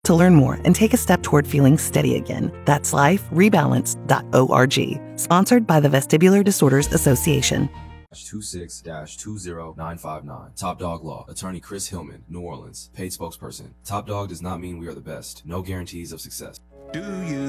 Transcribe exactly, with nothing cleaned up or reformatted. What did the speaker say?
To learn more and take a step toward feeling steady again, that's life rebalance dot org. Sponsored by the Vestibular Disorders Association. two six two zero nine five nine. Top Dog Law. Attorney Chris Hillman, New Orleans. Paid spokesperson. Top Dog does not mean we are the best. No guarantees of success. Do you